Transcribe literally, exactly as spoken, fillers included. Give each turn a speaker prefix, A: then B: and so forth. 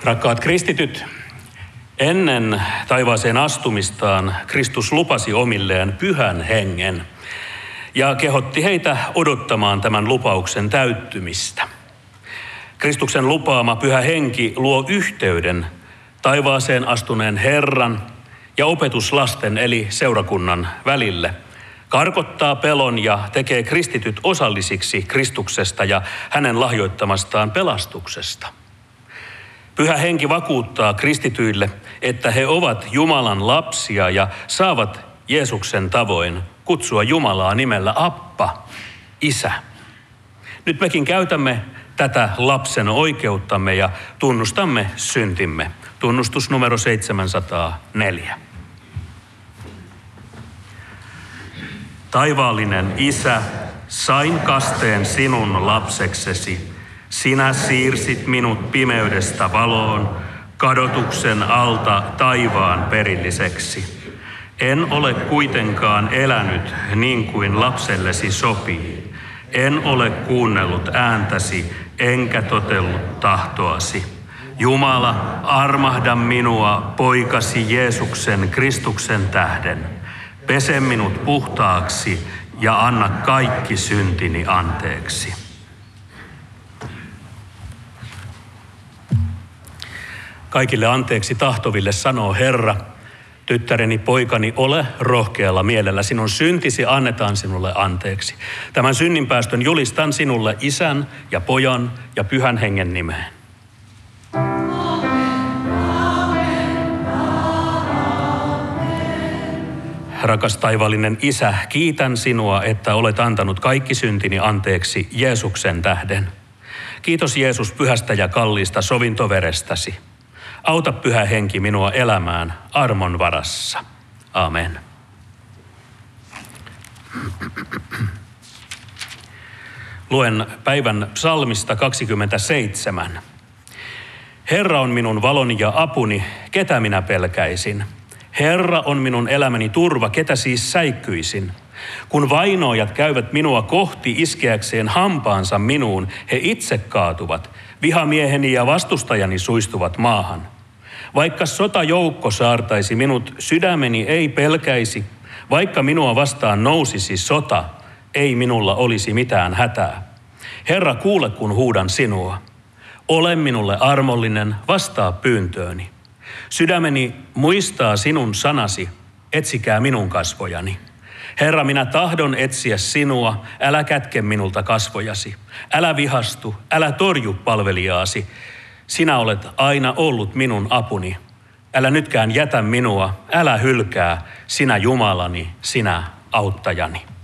A: Rakkaat kristityt, ennen taivaaseen astumistaan Kristus lupasi omilleen pyhän hengen ja kehotti heitä odottamaan tämän lupauksen täyttymistä. Kristuksen lupaama pyhä henki luo yhteyden taivaaseen astuneen Herran ja opetuslasten eli seurakunnan välille, karkottaa pelon ja tekee kristityt osallisiksi Kristuksesta ja hänen lahjoittamastaan pelastuksesta. Pyhä henki vakuuttaa kristityille, että he ovat Jumalan lapsia ja saavat Jeesuksen tavoin kutsua Jumalaa nimellä Appa, Isä. Nyt mekin käytämme tätä lapsen oikeuttamme ja tunnustamme syntimme. Tunnustus numero seitsemänsataaneljä. Taivaallinen Isä, sain kasteen sinun lapseksesi. Sinä siirsit minut pimeydestä valoon, kadotuksen alta taivaan perilliseksi. En ole kuitenkaan elänyt niin kuin lapsellesi sopii. En ole kuunnellut ääntäsi, enkä totellut tahtoasi. Jumala, armahda minua poikasi Jeesuksen Kristuksen tähden. Pese minut puhtaaksi ja anna kaikki syntini anteeksi. Kaikille anteeksi tahtoville sanoo Herra, tyttäreni, poikani, ole rohkealla mielellä. Sinun syntisi annetaan sinulle anteeksi. Tämän synninpäästön julistan sinulle Isän ja Pojan ja Pyhän Hengen nimeen. Rakas taivaallinen Isä, kiitän sinua, että olet antanut kaikki syntini anteeksi Jeesuksen tähden. Kiitos Jeesus pyhästä ja kalliista sovintoverestäsi. Auta Pyhä Henki minua elämään armon varassa. Amen. Luen päivän psalmista kaksikymmentäseitsemän. Herra on minun valoni ja apuni, ketä minä pelkäisin? Herra on minun elämäni turva, ketä siis säikkyisin? Kun vainoajat käyvät minua kohti iskeäkseen hampaansa minuun, he itse kaatuvat. Vihamieheni ja vastustajani suistuvat maahan. Vaikka sotajoukko saartaisi minut, sydämeni ei pelkäisi. Vaikka minua vastaan nousisi sota, ei minulla olisi mitään hätää. Herra, kuule kun huudan sinua. Ole minulle armollinen, vastaa pyyntööni. Sydämeni muistaa sinun sanasi, etsikää minun kasvojani. Herra, minä tahdon etsiä sinua, älä kätke minulta kasvojasi. Älä vihastu, älä torju palvelijaasi. Sinä olet aina ollut minun apuni. Älä nytkään jätä minua, älä hylkää, sinä Jumalani, sinä auttajani.